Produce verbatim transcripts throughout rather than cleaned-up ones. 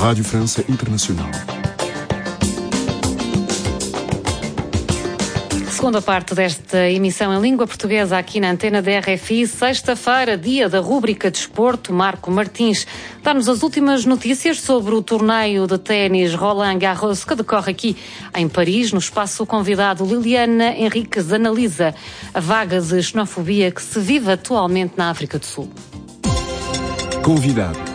Rádio França Internacional. Segunda parte desta emissão em língua portuguesa aqui na antena da R F I. Sexta-feira, dia da rúbrica Desporto. Marco Martins dá-nos as últimas notícias sobre o torneio de ténis Roland Garros que decorre aqui em Paris. No espaço convidado, Liliana Henriques analisa a vaga de xenofobia que se vive atualmente na África do Sul. Convidado.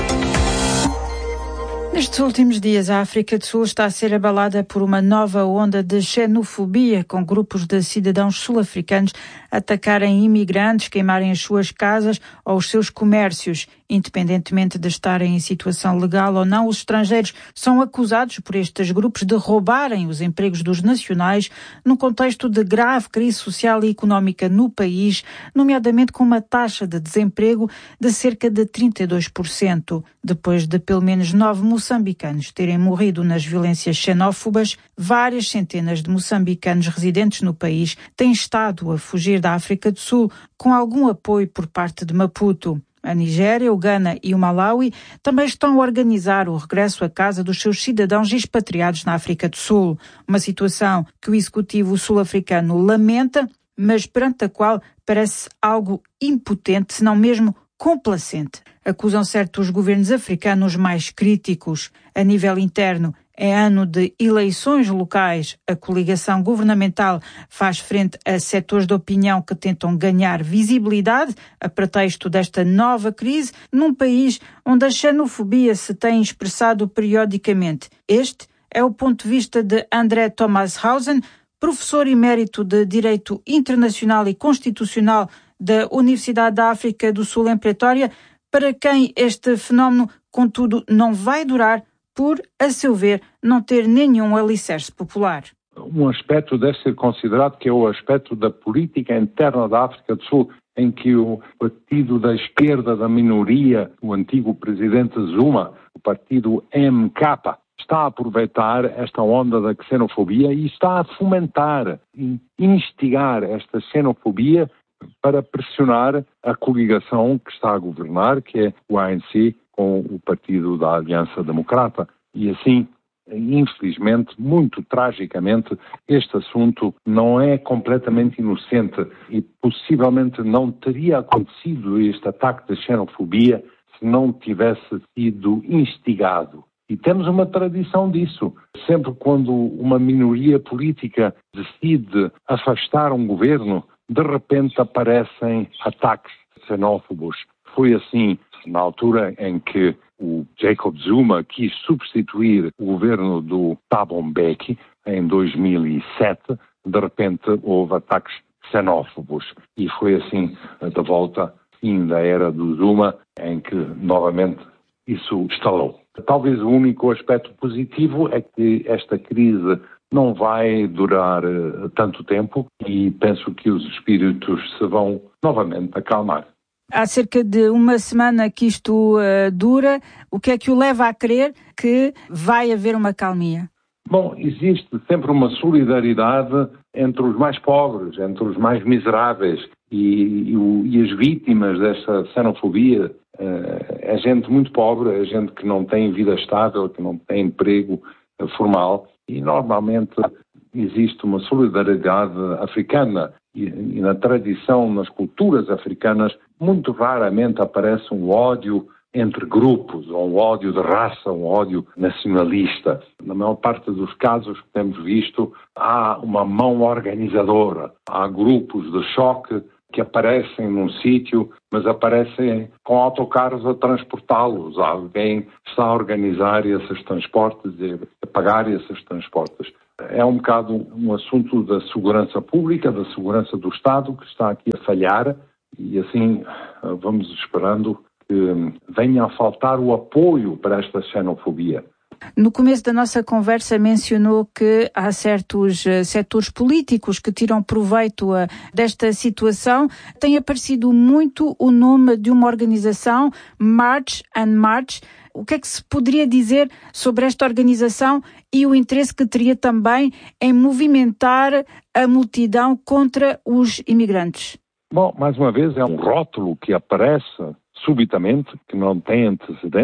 Nestes últimos dias, a África do Sul está a ser abalada por uma nova onda de xenofobia, com grupos de cidadãos sul-africanos atacarem imigrantes, queimarem as suas casas ou os seus comércios. Independentemente de estarem em situação legal ou não, os estrangeiros são acusados por estes grupos de roubarem os empregos dos nacionais num contexto de grave crise social e económica no país, nomeadamente com uma taxa de desemprego de cerca de trinta e dois por cento. Depois de pelo menos nove moçambicanos terem morrido nas violências xenófobas, várias centenas de moçambicanos residentes no país têm estado a fugir da África do Sul com algum apoio por parte de Maputo. A Nigéria, o Ghana e o Malawi também estão a organizar o regresso a casa dos seus cidadãos expatriados na África do Sul. Uma situação que o executivo sul-africano lamenta, mas perante a qual parece algo impotente, se não mesmo complacente. Acusam certos governos africanos mais críticos. A nível interno, é ano de eleições locais. A coligação governamental faz frente a setores de opinião que tentam ganhar visibilidade a pretexto desta nova crise num país onde a xenofobia se tem expressado periodicamente. Este é o ponto de vista de André Thomas-Hausen, professor emérito de Direito Internacional e Constitucional da Universidade da África do Sul em Pretória, para quem este fenómeno, contudo, não vai durar por, a seu ver, não ter nenhum alicerce popular. Um aspecto deve ser considerado que é o aspecto da política interna da África do Sul, em que o partido da esquerda da minoria, o antigo presidente Zuma, o partido M K, está a aproveitar esta onda da xenofobia e está a fomentar e instigar esta xenofobia para pressionar a coligação que está a governar, que é o A N C, com o partido da Aliança Democrata. E assim, infelizmente, muito tragicamente, este assunto não é completamente inocente e possivelmente não teria acontecido este ataque de xenofobia se não tivesse sido instigado. E temos uma tradição disso. Sempre quando uma minoria política decide afastar um governo, de repente aparecem ataques xenófobos. Foi assim na altura em que o Jacob Zuma quis substituir o governo do Thabo Mbeki em dois mil e sete. De repente houve ataques xenófobos. E foi assim de volta, fim da era do Zuma, em que novamente isso estalou. Talvez o único aspecto positivo é que esta crise não vai durar uh, tanto tempo e penso que os espíritos se vão novamente acalmar. Há cerca de uma semana que isto uh, dura. O que é que o leva a crer que vai haver uma calmia? Bom, existe sempre uma solidariedade entre os mais pobres, entre os mais miseráveis e, e, e as vítimas desta xenofobia. Uh, é gente muito pobre, é gente que não tem vida estável, que não tem emprego uh, formal. E normalmente existe uma solidariedade africana e, e na tradição, nas culturas africanas, muito raramente aparece um ódio entre grupos, ou um ódio de raça, um ódio nacionalista. Na maior parte dos casos que temos visto, há uma mão organizadora, há grupos de choque que aparecem num sítio, mas aparecem com autocarros a transportá-los. Alguém está a organizar esses transportes e a pagar esses transportes. É um bocado um assunto da segurança pública, da segurança do Estado, que está aqui a falhar e assim vamos esperando que venha a faltar o apoio para esta xenofobia. No começo da nossa conversa mencionou que há certos uh, setores políticos que tiram proveito uh, desta situação. Tem aparecido muito o nome de uma organização, March and March. O que é que se poderia dizer sobre esta organização e o interesse que teria também em movimentar a multidão contra os imigrantes? Bom, mais uma vez é um rótulo que aparece subitamente, que não tem antecedente.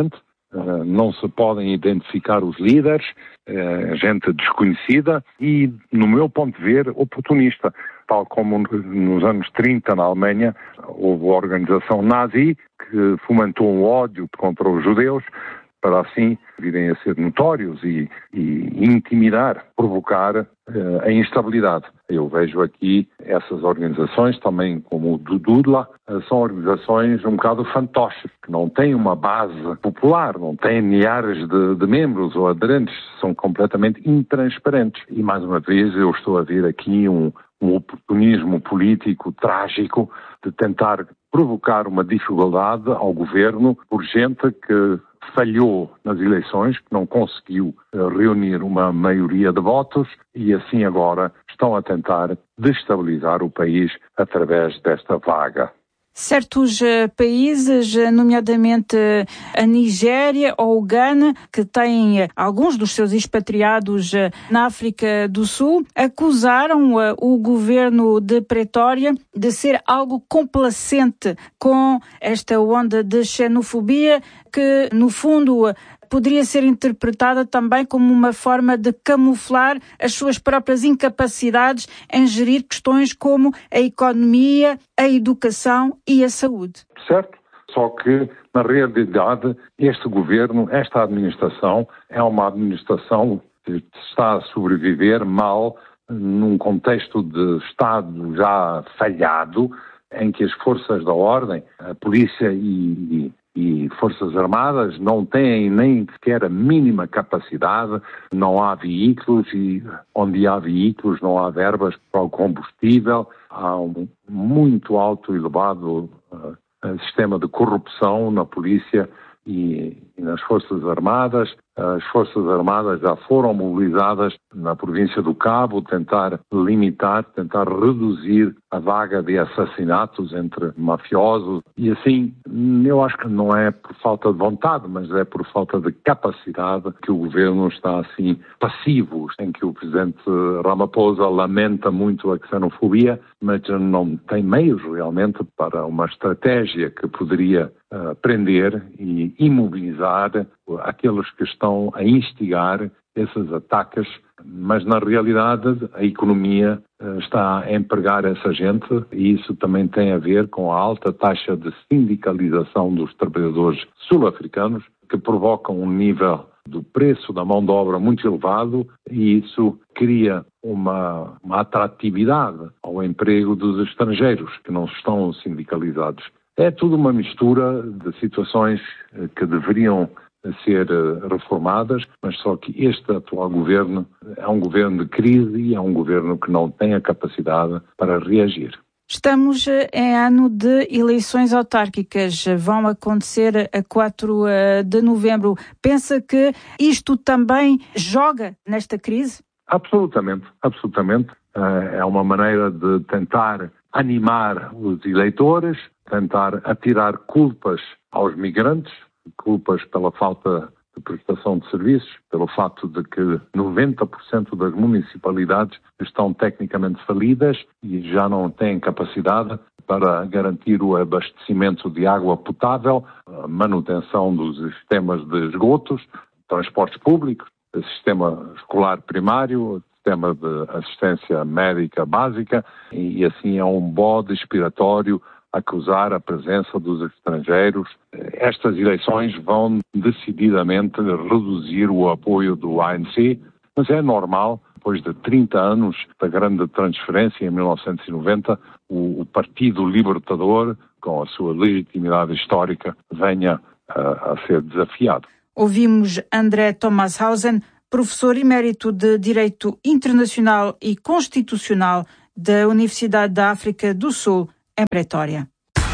uh, não se podem identificar os líderes, uh, gente desconhecida e, no meu ponto de ver, oportunista. Tal como nos anos trinta na Alemanha houve a organização nazi que fomentou um ódio contra os judeus para assim virem a ser notórios e, e intimidar, provocar uh, a instabilidade. Eu vejo aqui essas organizações, também como o do Dudla, uh, são organizações um bocado fantoches, que não têm uma base popular, não têm milhares de, de membros ou aderentes, são completamente intransparentes. E mais uma vez eu estou a ver aqui um, um oportunismo político trágico de tentar provocar uma dificuldade ao governo por gente que falhou nas eleições, que não conseguiu uh, reunir uma maioria de votos e assim agora estão a tentar destabilizar o país através desta vaga. Certos uh, países, nomeadamente uh, a Nigéria ou o Ghana, que têm uh, alguns dos seus expatriados uh, na África do Sul, acusaram uh, o governo de Pretória de ser algo complacente com esta onda de xenofobia que, no fundo, uh, poderia ser interpretada também como uma forma de camuflar as suas próprias incapacidades em gerir questões como a economia, a educação e a saúde. Certo, só que, na realidade, este governo, esta administração, é uma administração que está a sobreviver mal num contexto de Estado já falhado, em que as forças da ordem, a polícia e... e Forças Armadas não têm nem sequer a mínima capacidade, não há veículos e onde há veículos não há verbas para o combustível, há um muito alto e elevado uh, sistema de corrupção na polícia e, e nas Forças Armadas. As Forças Armadas já foram mobilizadas na província do Cabo, tentar limitar, tentar reduzir a vaga de assassinatos entre mafiosos. E assim, eu acho que não é por falta de vontade, mas é por falta de capacidade que o governo está assim passivo, em que o presidente Ramaphosa lamenta muito a xenofobia, mas não tem meios realmente para uma estratégia que poderia uh, prender e imobilizar aqueles que estão a instigar esses ataques, mas na realidade a economia uh, está a empregar essa gente e isso também tem a ver com a alta taxa de sindicalização dos trabalhadores sul-africanos, que provocam um nível do preço da mão de obra muito elevado e isso cria uma, uma atratividade ao emprego dos estrangeiros que não estão sindicalizados. É tudo uma mistura de situações que deveriam ser reformadas, mas só que este atual governo é um governo de crise e é um governo que não tem a capacidade para reagir. Estamos em ano de eleições autárquicas, vão acontecer a quatro de novembro. Pensa que isto também joga nesta crise? Absolutamente, absolutamente. É uma maneira de tentar animar os eleitores, tentar atirar culpas aos migrantes, culpas pela falta de prestação de serviços, pelo fato de que noventa por cento das municipalidades estão tecnicamente falidas e já não têm capacidade para garantir o abastecimento de água potável, a manutenção dos sistemas de esgotos, transportes públicos, sistema escolar primário, sistema de assistência médica básica e assim é um bode expiatório acusar a presença dos estrangeiros. Estas eleições vão decididamente reduzir o apoio do A N C, mas é normal, depois de trinta anos da grande transferência em mil novecentos e noventa, o, o Partido Libertador, com a sua legitimidade histórica, venha a, a ser desafiado. Ouvimos André Thomashausen, professor emérito de Direito Internacional e Constitucional da Universidade da África do Sul, em Pretória.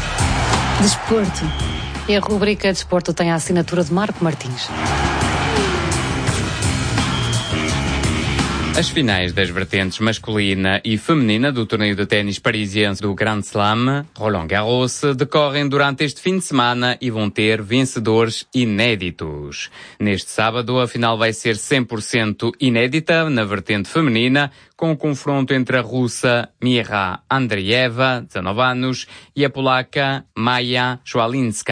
Desporto. E a rubrica Desporto tem a assinatura de Marco Martins. As finais das vertentes masculina e feminina do torneio de ténis parisiense do Grand Slam, Roland Garros, decorrem durante este fim de semana e vão ter vencedores inéditos. Neste sábado, a final vai ser cem por cento inédita na vertente feminina, com o confronto entre a russa Mira Andreeva, dezanove anos, e a polaca Maja Swalinska,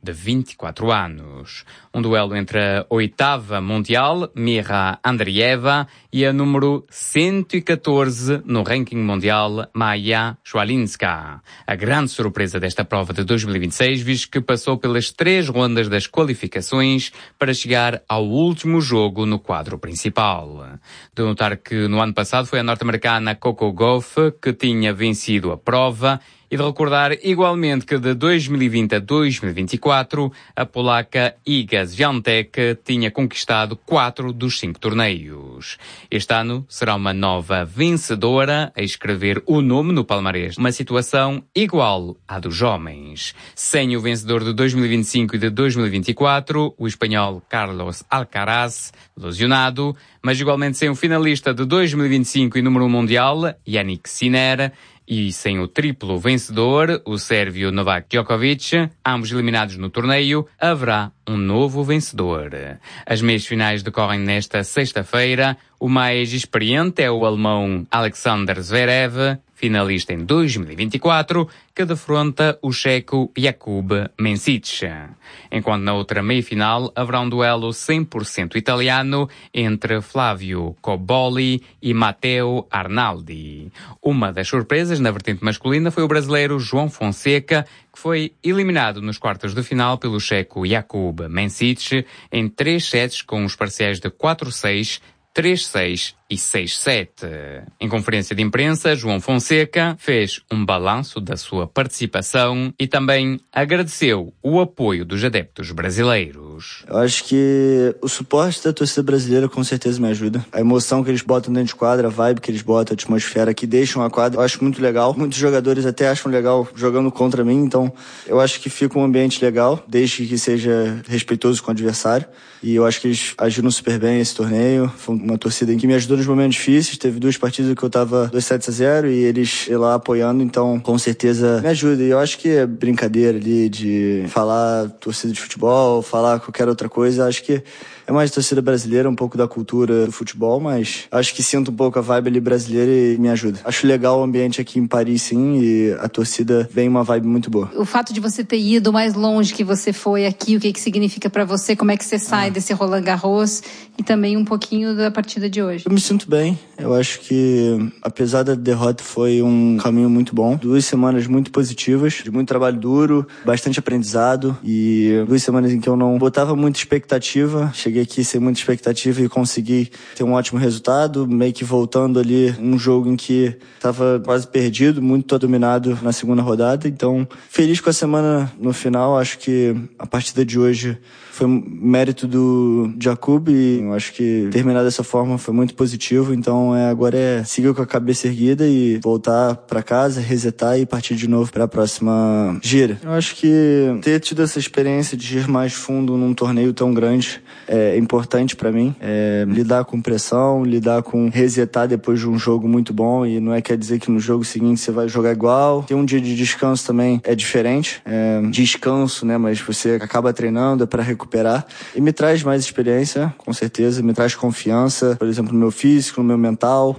de vinte e quatro anos. Um duelo entre a oitava mundial, Mira Andreeva, e a número cento e catorze no ranking mundial, Maja Swialinska. A grande surpresa desta prova de dois mil e vinte e seis, visto que passou pelas três rondas das qualificações para chegar ao último jogo no quadro principal. De notar que no ano passado foi a norte-americana Coco Gauff que tinha vencido a prova, e de recordar igualmente que de dois mil e vinte a dois mil e vinte e quatro a polaca Iga Świątek tinha conquistado quatro dos cinco torneios. Este ano será uma nova vencedora a escrever o nome no palmarés, uma situação igual à dos homens. Sem o vencedor de dois mil e vinte e cinco e de dois mil e vinte e quatro, o espanhol Carlos Alcaraz, lesionado, mas igualmente sem o finalista de dois mil e vinte e cinco e número um mundial, Jannik Sinner, e sem o triplo vencedor, o sérvio Novak Djokovic, ambos eliminados no torneio, haverá um novo vencedor. As meias finais decorrem nesta sexta-feira. O mais experiente é o alemão Alexander Zverev, finalista em dois mil e vinte e quatro, que defronta o checo Jakub Mensich. Enquanto na outra meia-final haverá um duelo cem por cento italiano entre Flávio Cobolli e Matteo Arnaldi. Uma das surpresas na vertente masculina foi o brasileiro João Fonseca, que foi eliminado nos quartos de final pelo checo Jakub Mensich em três sets com os parciais de quatro seis, três seis e seis sete. Em conferência de imprensa, João Fonseca fez um balanço da sua participação e também agradeceu o apoio dos adeptos brasileiros. Eu acho que o suporte da torcida brasileira com certeza me ajuda. A emoção que eles botam dentro de quadra, a vibe que eles botam, a atmosfera que deixam a quadra, eu acho muito legal. Muitos jogadores até acham legal jogando contra mim, então eu acho que fica um ambiente legal, desde que seja respeitoso com o adversário. E eu acho que eles agiram super bem esse torneio. Foi uma torcida que me ajudou nos momentos difíceis. Teve duas partidas que eu tava dois sets a zero e eles lá apoiando, então com certeza me ajuda. E eu acho que é brincadeira ali de falar torcida de futebol, falar qualquer outra coisa. Acho que é mais torcida brasileira, um pouco da cultura do futebol, mas acho que sinto um pouco a vibe ali brasileira e me ajuda. Acho legal o ambiente aqui em Paris, sim, e a torcida vem uma vibe muito boa. O fato de você ter ido mais longe que você foi aqui, o que que significa pra você? Como é que você sai ah. desse Roland Garros? E também um pouquinho da partida de hoje. Eu me sinto bem. Eu acho que, apesar da derrota, foi um caminho muito bom. Duas semanas muito positivas, de muito trabalho duro, bastante aprendizado e duas semanas em que eu não botava muita expectativa. Cheguei aqui sem muita expectativa e consegui ter um ótimo resultado, meio que voltando ali um jogo em que estava quase perdido, muito dominado na segunda rodada. Então, feliz com a semana no final. Acho que a partida de hoje foi um mérito do Jakub e eu acho que terminar dessa forma foi muito positivo. Então é, agora é seguir com a cabeça erguida e voltar para casa, resetar e partir de novo para a próxima gira. Eu acho que ter tido essa experiência de ir mais fundo num torneio tão grande é importante para mim. É, lidar com pressão, lidar com resetar depois de um jogo muito bom, e não é quer dizer que no jogo seguinte você vai jogar igual. Ter um dia de descanso também é diferente. É, descanso, né? Mas você acaba treinando é para recuperar. E me traz mais experiência, com certeza. Me traz confiança, por exemplo, no meu físico, no meu mental.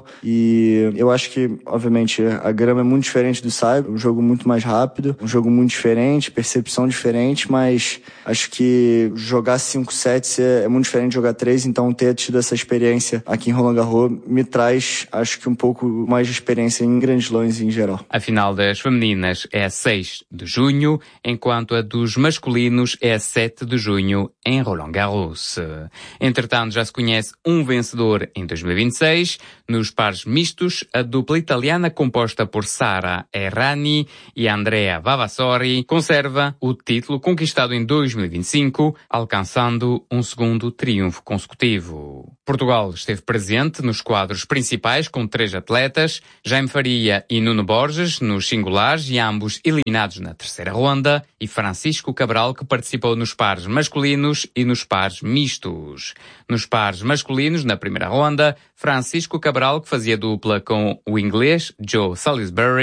E eu acho que, obviamente, a grama é muito diferente do saibro. Um jogo muito mais rápido, um jogo muito diferente, percepção diferente, mas acho que jogar cinco sets é, é muito diferente de jogar três. Então, ter tido essa experiência aqui em Roland Garros me traz, acho que um pouco mais de experiência em grandes lãs em geral. A final das femininas é a seis de junho, enquanto a dos masculinos é a sete de junho em Roland Garros. Entretanto, já se conhece um vencedor em dois mil e vinte e seis. Nos pares mistos, a dupla italiana composta por Sara Errani e Andrea Vavassori conserva o título conquistado em dois mil e vinte e cinco, alcançando um segundo triunfo consecutivo. Portugal esteve presente nos quadros principais com três atletas, Jaime Faria e Nuno Borges nos singulares e ambos eliminados na terceira ronda, e Francisco Cabral, que participou nos pares masculinos e nos pares mistos. Nos pares masculinos, na primeira ronda, Francisco Cabral, que fazia dupla com o inglês Joe Salisbury,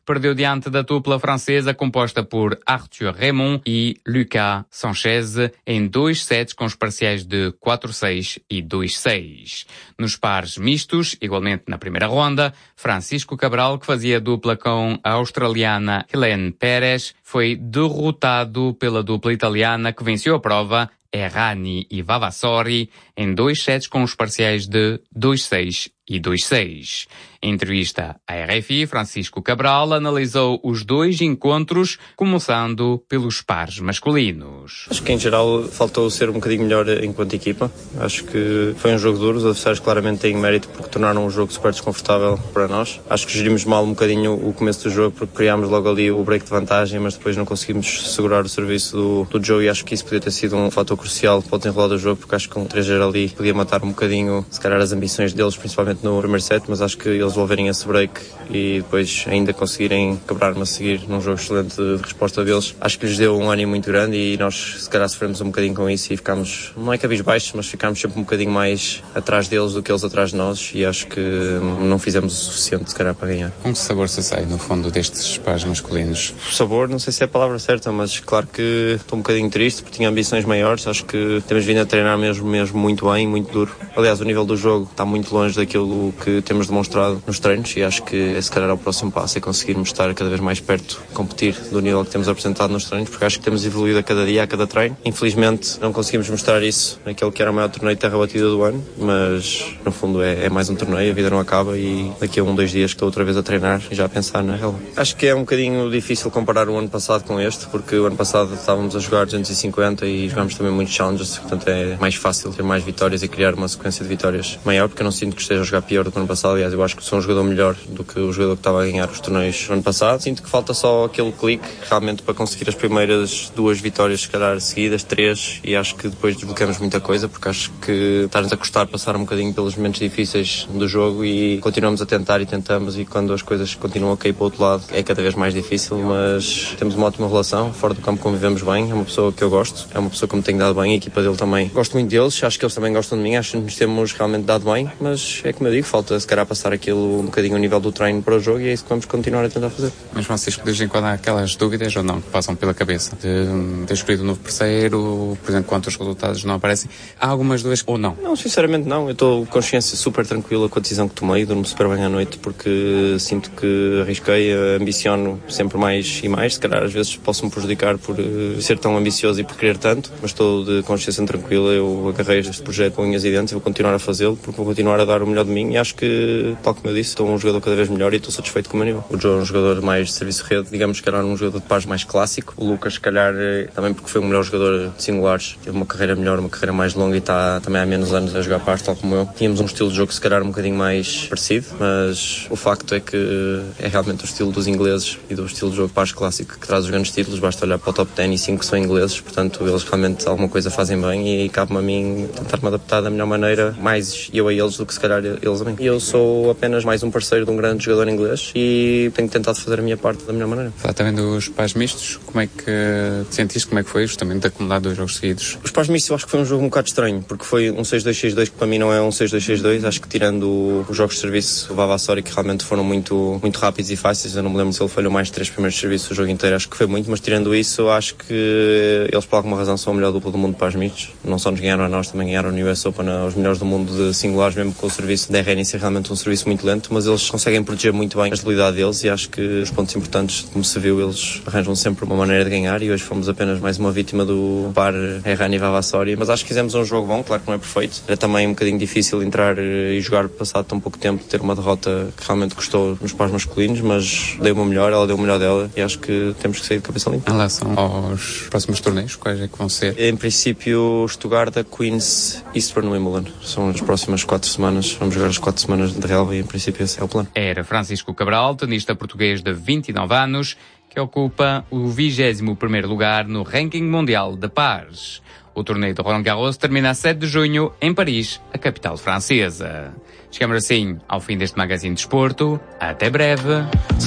perdeu diante da dupla francesa composta por Arthur Raymond e Lucas Sanchez em dois sets com os parciais de quatro seis e dois seis. Nos pares mistos, igualmente na primeira ronda, Francisco Cabral, que fazia dupla com a australiana Helene Pérez, foi derrotado pela dupla italiana que venceu a prova, Errani e Vavassori, em dois sets com os parciais de dois seis e dois seis. Em entrevista à R F I, Francisco Cabral analisou os dois encontros, começando pelos pares masculinos. Acho que em geral faltou ser um bocadinho melhor enquanto equipa. Acho que foi um jogo duro, os adversários claramente têm mérito porque tornaram o jogo super desconfortável para nós. Acho que gerimos mal um bocadinho o começo do jogo porque criámos logo ali o break de vantagem, mas depois não conseguimos segurar o serviço do, do Joe e acho que isso podia ter sido um fator crucial para o desenrolar do jogo porque acho que um três zero ali podia matar um bocadinho, se calhar, as ambições deles, principalmente no primeiro set, mas acho que eles devolverem esse break e depois ainda conseguirem quebrar-me a seguir num jogo excelente de resposta deles, acho que lhes deu um ânimo muito grande e nós se calhar sofremos um bocadinho com isso e ficámos, não é cabisbaixos, mas ficámos sempre um bocadinho mais atrás deles do que eles atrás de nós e acho que não fizemos o suficiente se calhar para ganhar. Com que sabor se sai no fundo destes pares masculinos? O sabor, não sei se é a palavra certa, mas claro que estou um bocadinho triste porque tinha ambições maiores, acho que temos vindo a treinar mesmo, mesmo muito bem, muito duro. Aliás, o nível do jogo está muito longe daquilo que temos demonstrado nos treinos e acho que se calhar é o próximo passo é conseguirmos estar cada vez mais perto de competir do nível que temos apresentado nos treinos, porque acho que temos evoluído a cada dia, a cada treino. Infelizmente não conseguimos mostrar isso naquele que era o maior torneio de terra batida do ano, mas no fundo é, é mais um torneio, a vida não acaba e daqui a um, dois dias estou outra vez a treinar e já a pensar na real. Acho que é um bocadinho difícil comparar o ano passado com este, porque o ano passado estávamos a jogar duzentos e cinquenta e jogámos também muitos challenges, portanto é mais fácil ter mais vitórias e criar uma sequência de vitórias maior, porque eu não sinto que esteja a jogar pior do que o ano passado, aliás eu acho que sou um jogador melhor do que o jogador que estava a ganhar os torneios no ano passado. Sinto que falta só aquele clique realmente para conseguir as primeiras duas vitórias, se calhar seguidas, três, e acho que depois desbloqueamos muita coisa, porque acho que está-nos a custar passar um bocadinho pelos momentos difíceis do jogo e continuamos a tentar e tentamos e quando as coisas continuam a cair para o outro lado é cada vez mais difícil, mas temos uma ótima relação, fora do campo convivemos bem, é uma pessoa que eu gosto, é uma pessoa que me tem dado bem, a equipa dele também. Gosto muito deles, acho que eles também gostam de mim, acho que nos temos realmente dado bem, mas é como eu digo, falta se calhar passar aquilo um bocadinho o nível do treino para o jogo e é isso que vamos continuar a tentar fazer. Mas Francisco, de vez em quando há aquelas dúvidas ou não que passam pela cabeça de ter escolhido um novo parceiro, por exemplo, quando os resultados não aparecem, há algumas dúvidas ou não? Não, sinceramente não, eu estou com consciência super tranquila com a decisão que tomei, durmo super bem à noite porque sinto que arrisquei, ambiciono sempre mais e mais, se calhar às vezes posso me prejudicar por uh, ser tão ambicioso e por querer tanto, mas estou de consciência tranquila, eu agarrei este projeto com unhas e dentes e vou continuar a fazê-lo porque vou continuar a dar o melhor de mim e acho que, tal como eu disse, estou um jogador cada vez melhor e estou satisfeito com o meu nível. O Joe é um jogador mais de serviço rede, digamos que era um jogador de pares mais clássico, o Lucas se calhar também porque foi o melhor jogador de singulares, teve uma carreira melhor, uma carreira mais longa e está também há menos anos a jogar pares, tal como eu. Tínhamos um estilo de jogo se calhar um bocadinho mais parecido, mas o facto é que é realmente o estilo dos ingleses e do estilo de jogo pares clássico que traz os grandes títulos, basta olhar para o top dez e cinco são ingleses, portanto eles realmente alguma coisa fazem bem e cabe-me a mim tentar-me adaptar da melhor maneira, mais eu a eles do que se calhar eles a mim. Eu sou apenas mais um parceiro de um grande jogador inglês e tenho tentado fazer a minha parte da melhor maneira. Falar também dos pares mistos, como é que te sentiste, como é que foi justamente acumular dois jogos seguidos? Os pares mistos eu acho que foi um jogo um bocado estranho, porque foi um seis dois seis dois que para mim não é um seis dois seis dois, acho que tirando os jogos de serviço, o Vavassori que realmente foram muito, muito rápidos e fáceis, eu não me lembro se ele falhou mais de três primeiros serviços o jogo inteiro, acho que foi muito, mas tirando isso acho que eles por alguma razão são a melhor dupla do mundo de pares mistos, não só nos ganharam a nós, também ganharam no U S Open os melhores do mundo de singulares, mesmo com o serviço da R N ser realmente um serviço muito lento, mas eles conseguem proteger muito bem a estabilidade deles e acho que os pontos importantes, como se viu, eles arranjam sempre uma maneira de ganhar e hoje fomos apenas mais uma vítima do par Errani e Vavassori, mas acho que fizemos um jogo bom, claro que não é perfeito, era também um bocadinho difícil entrar e jogar passado tão pouco tempo, ter uma derrota que realmente custou nos pares masculinos, mas dei o meu melhor, ela deu o melhor dela e acho que temos que sair de cabeça limpa. Em relação aos próximos torneios, quais é que vão ser? Em princípio, Stuttgart, Queens, Eastbourne, Wimbledon, são as próximas quatro semanas, vamos jogar as quatro semanas de relva e em princípio esse é o plano. Era Francisco Cabral, tenista português de vinte e nove anos, que ocupa o vigésimo primeiro lugar no ranking mundial de pares. O torneio de Roland Garros termina a sete de junho em Paris, a capital francesa. Chegamos assim ao fim deste Magazine de Desporto. Até breve.